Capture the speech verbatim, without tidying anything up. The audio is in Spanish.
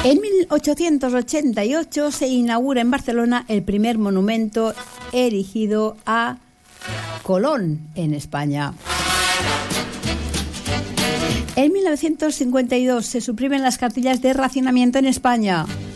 En mil ochocientos ochenta y ocho se inaugura en Barcelona el primer monumento erigido a Colón en España. En mil novecientos cincuenta y dos se suprimen las cartillas de racionamiento en España.